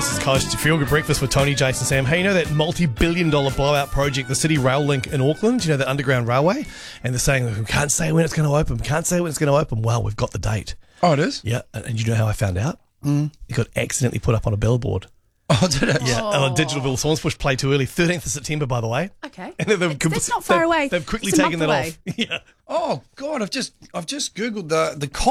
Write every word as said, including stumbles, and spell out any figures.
This is Coast Feel Good Breakfast with Tony, Jason, Sam. Hey, you know that multi-billion dollar blowout project, the City Rail Link in Auckland? You know, that underground railway? And they're saying, we can't say when it's going to open. We can't say when it's going to open. Well, we've got the date. Oh, it is? Yeah. And, and you know how I found out? Mm. It got accidentally put up on a billboard. Oh, did it? Yeah, Oh. and on Digital Bill Swans Push play too early. thirteenth of September, by the way. Okay. And they've, That's not far they've, away. They've quickly It's a taken that month off. Yeah. Oh, God, I've just I've just Googled the, the